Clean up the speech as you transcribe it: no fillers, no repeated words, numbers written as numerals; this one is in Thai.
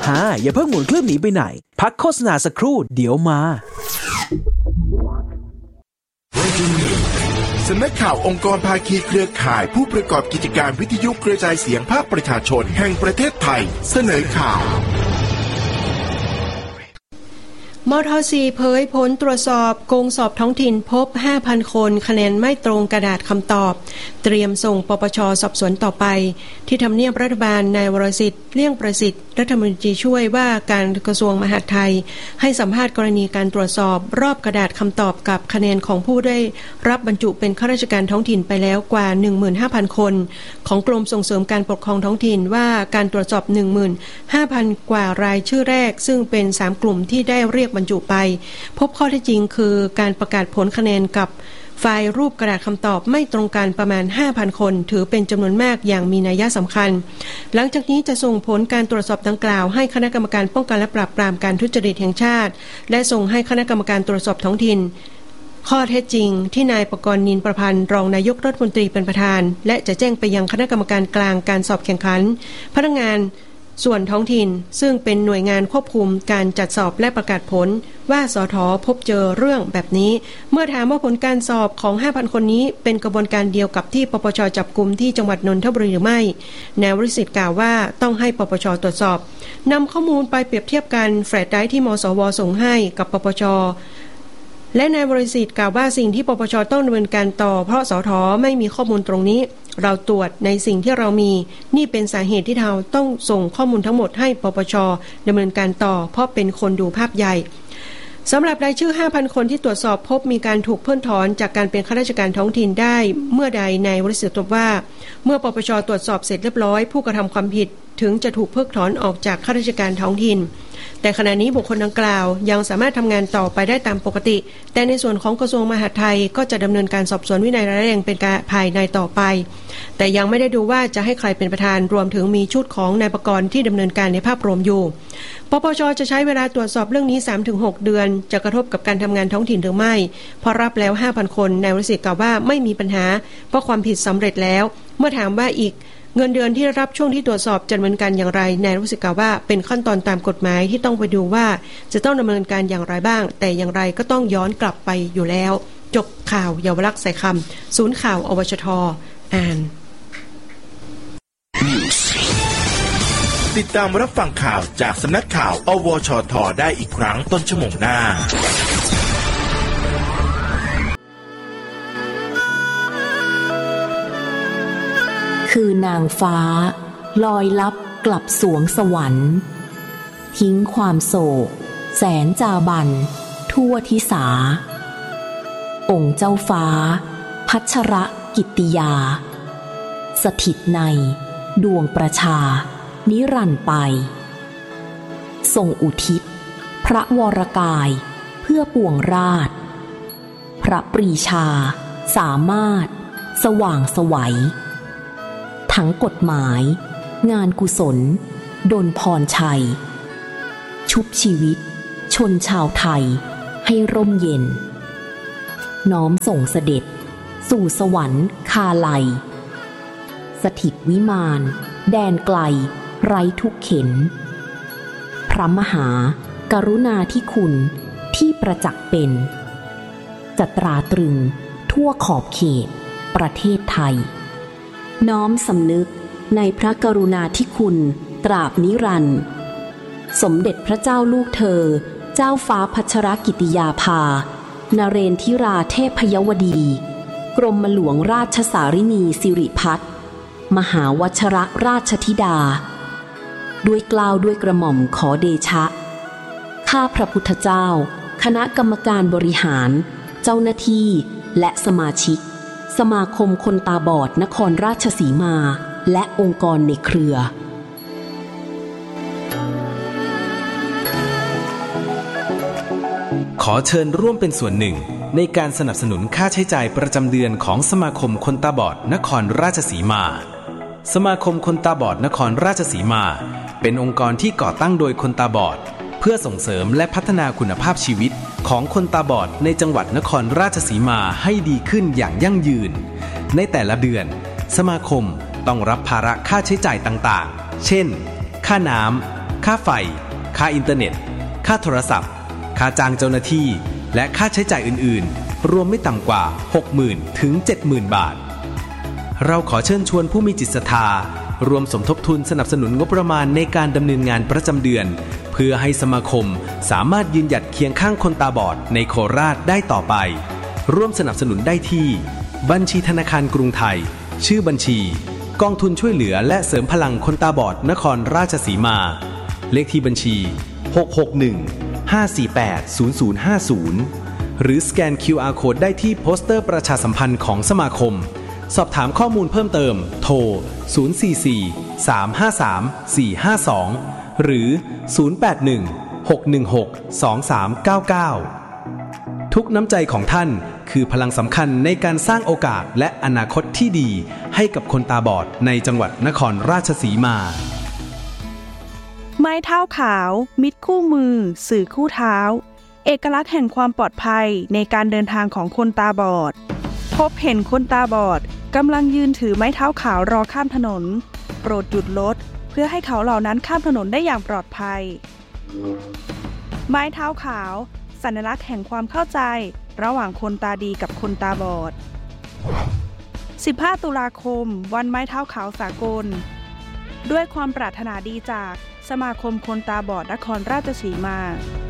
อย่าเพิ่งหมุนเครื่องหนีไปไหนพักโฆษณาสักครู่เดี๋ยวมาสำนักข่าวองค์กรภาคีเครือข่ายผู้ประกอบกิจการวิทยุกระจายเสียงภาคประชาชนแห่งประเทศไทยเสนอข่าวมท.4 เผยผลตรวจสอบโกงสอบท้องถิ่นพบ 5,000 คนคะแนนไม่ตรงกระดาษคำตอบเตรียมส่งปปช.สอบสวนต่อไปที่ทำเนียบรัฐบาลนายวรสิทธิ์เลี่ยงประสิทธิ์รัฐมนตรีช่วยว่าการกระทรวงมหาดไทยให้สัมภาษณ์กรณีการตรวจสอบรอบกระดาษคำตอบกับคะแนนของผู้ได้รับบรรจุเป็นข้าราชการท้องถิ่นไปแล้วกว่า 15,000 คนของกรมส่งเสริมการปกครองท้องถิ่นว่าการตรวจสอบ 15,000 กว่ารายชื่อแรกซึ่งเป็น3กลุ่มที่ได้เรียกบรรจุไปพบข้อเท็จจริงคือการประกาศผลคะแนนกับไฟล์รูปกระดาษคำตอบไม่ตรงกันประมาณ 5,000 คนถือเป็นจำนวนมากอย่างมีนัยสำคัญหลังจากนี้จะส่งผลการตรวจสอบดังกล่าวให้คณะกรรมการป้องกันและปราบปรามการทุจริตแห่งชาติและส่งให้คณะกรรมการตรวจสอบท้องถิ่นข้อเท็จจริงที่นายปกรณ์นินประพันธ์รองนายกรัฐมนตรีเป็นประธานและจะแจ้งไปยังคณะกรรมการกลางการสอบแข่งขันพนักงานส่วนท้องถิ่นซึ่งเป็นหน่วยงานควบคุมการจัดสอบและประกาศผลว่าสท.พบเจอเรื่องแบบนี้เมื่อถามว่าผลการสอบของ 5,000 คนนี้เป็นกระบวนการเดียวกับที่ปปช.จับกุมที่จังหวัดนนทบุรีหรือไม่นายวรสิทธิ์กล่าวว่าต้องให้ปปช.ตรวจสอบนำข้อมูลไปเปรียบเทียบกันแฟลชไดรฟ์ที่มสว.ส่งให้กับปปช.และนายวรสิทธิ์กล่าวว่าสิ่งที่ปปช.ต้องดำเนินการต่อเพราะสท.ไม่มีข้อมูลตรงนี้เราตรวจในสิ่งที่เรามีนี่เป็นสาเหตุที่เราต้องส่งข้อมูลทั้งหมดให้ปปช.ดำเนินการต่อเพราะเป็นคนดูภาพใหญ่สำหรับรายชื่อ 5,000 คนที่ตรวจสอบพบมีการถูกเพิกถอนจากการเป็นข้าราชการท้องถิ่นได้เมื่อใดนายวรสิทธิ์ตอบว่าเมื่อปปช.ตรวจสอบเสร็จเรียบร้อยผู้กระทำความผิดถึงจะถูกเพิกถอนออกจากข้าราชการท้องถิ่นแต่ขณะนี้บุคคลดังกล่าวยังสามารถทำงานต่อไปได้ตามปกติแต่ในส่วนของกระทรวงมหาดไทยก็จะดำเนินการสอบสวนวินัยร้ายแรงเป็นการภายในต่อไปแต่ยังไม่ได้ดูว่าจะให้ใครเป็นประธานรวมถึงมีชุดของนายปกรณ์ที่ดำเนินการในภาพรวมอยู่ปปช.จะใช้เวลาตรวจสอบเรื่องนี้ 3-6 เดือนจะกระทบกับการทำงานท้องถิ่นหรือไม่เพราะรับแล้ว 5,000 คนนายวรสิทธิ์กล่าวว่าไม่มีปัญหาเพราะความผิดสำเร็จแล้วเมื่อถามว่าอีกเงินเดือนที่ได้รับช่วงที่ตรวจสอบจะดำเนินการอย่างไรนายวรสิทธิ์กล่าวว่าเป็นขั้นตอนตามกฎหมายที่ต้องไปดูว่าจะต้องดำเนินการอย่างไรบ้างแต่อย่างไรก็ต้องย้อนกลับไปอยู่แล้วจบข่าวเยาวลักษณ์สายคำศูนย์ข่าวอวชท.อ่านติดตามรับฟังข่าวจากสำนักข่าวอวชท.ได้อีกครั้งต้นชั่วโมงหน้าคือนางฟ้าลอยลับกลับสวงสวรรค์ทิ้งความโศกแสนจาบันทั่วทิสาองค์เจ้าฟ้าพัชรกิตติยาสถิตในดวงประชานิรันดร์ไปทรงอุทิศพระวรกายเพื่อปวงราชพระปรีชาสามารถสว่างไสวทั้งกฎหมายงานกุศลดลพรชัยชุบชีวิตชนชาวไทยให้ร่มเย็นน้อมส่งเสด็จสู่สวรรค์คาลัยสถิตวิมานแดนไกลไร้ทุกเข็ญพระมหากรุณาธิคุณที่ประจักษ์เป็นจะตราตรึงทั่วขอบเขตประเทศไทยน้อมสำนึกในพระกรุณาธิคุณตราบนิรันดร์สมเด็จพระเจ้าลูกเธอเจ้าฟ้าพัชรกิติยาภานเรนทิราเทพยวดีกรมหลวงราชสารินีสิริพัฒน์มหาวชรราชธิดาด้วยเกล้าด้วยกระหม่อมขอเดชะข้าพระพุทธเจ้าคณะกรรมการบริหารเจ้าหน้าที่และสมาชิกสมาคมคนตาบอดนครราชสีมาและองค์กรในเครือขอเชิญร่วมเป็นส่วนหนึ่งในการสนับสนุนค่าใช้จ่ายประจำเดือนของสมาคมคนตาบอดนครราชสีมาสมาคมคนตาบอดนครราชสีมาเป็นองค์กรที่ก่อตั้งโดยคนตาบอดเพื่อส่งเสริมและพัฒนาคุณภาพชีวิตของคนตาบอดในจังหวัดนครราชสีมาให้ดีขึ้นอย่างยั่งยืนในแต่ละเดือนสมาคมต้องรับภาระค่าใช้จ่ายต่างๆเช่นค่าน้ำค่าไฟค่าอินเทอร์เน็ตค่าโทรศัพท์ค่าจ้างเจ้าหน้าที่และค่าใช้จ่ายอื่นๆรวมไม่ต่ำกว่า 60,000 ถึง 70,000 บาทเราขอเชิญชวนผู้มีจิตศรัทธารวมสมทบทุนสนับสนุนงบประมาณในการดำเนินงานประจำเดือนเพื่อให้สมาคมสามารถยืนหยัดเคียงข้างคนตาบอดในโคราชได้ต่อไปร่วมสนับสนุนได้ที่บัญชีธนาคารกรุงไทยชื่อบัญชีกองทุนช่วยเหลือและเสริมพลังคนตาบอดนครราชสีมาเลขที่บัญชี661-548-0050หรือสแกน QR Code ได้ที่โปสเตอร์ประชาสัมพันธ์ของสมาคมสอบถามข้อมูลเพิ่มเติมโทร044-353-452หรือ081-616-2399ทุกน้ำใจของท่านคือพลังสำคัญในการสร้างโอกาสและอนาคตที่ดีให้กับคนตาบอดในจังหวัดนครราชสีมาไม้เท้าขาวมิตรคู่มือสื่อคู่เท้าเอกลักษณ์แห่งความปลอดภัยในการเดินทางของคนตาบอดพบเห็นคนตาบอดกำลังยืนถือไม้เท้าขาวรอข้ามถนนโปรดหยุดรถเพื่อให้เขาเหล่านั้นข้ามถนนได้อย่างปลอดภัยไม้เท้าขาวสัญลักษณ์แห่งความเข้าใจระหว่างคนตาดีกับคนตาบอด15 ตุลาคมวันไม้เท้าขาวสากลด้วยความปรารถนาดีจากสมาคมคนตาบอดนครราชสีมา